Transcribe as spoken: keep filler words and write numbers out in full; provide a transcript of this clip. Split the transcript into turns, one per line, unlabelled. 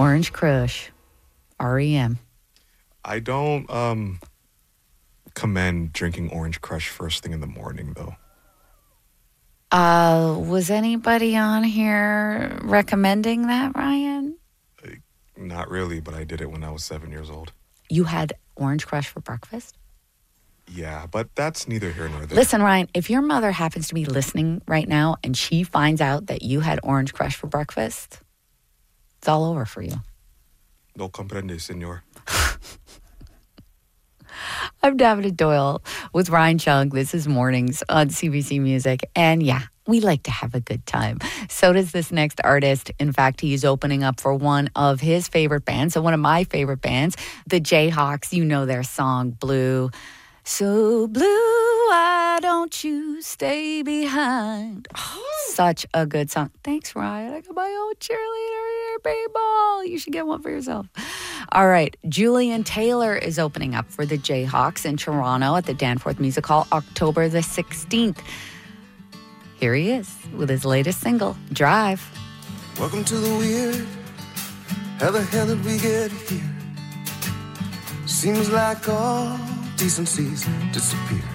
Orange Crush, R E M.
I don't um, commend drinking Orange Crush first thing in the morning, though.
Uh, was anybody on here recommending that, Ryan?
Uh, Not really, but I did it when I was seven years old.
You had Orange Crush for breakfast?
Yeah, but that's neither here nor there.
Listen, Ryan, if your mother happens to be listening right now and she finds out that you had Orange Crush for breakfast, it's all over for you.
No comprende, senor.
I'm Davina Doyle with Ryan Chung. This is Mornings on C B C Music. And yeah, we like to have a good time. So does this next artist. In fact, he is opening up for one of his favorite bands. So one of my favorite bands, the Jayhawks. You know their song, Blue. So blue, why don't you stay behind? Oh, such a good song. Thanks, Ryan. I got my own cheerleader here, baseball. You should get one for yourself. All right. Julian Taylor is opening up for the Jayhawks in Toronto at the Danforth Music Hall October the sixteenth. Here he is with his latest single, Drive.
Welcome to the weird. How the hell did we get here? Seems like all decencies disappear.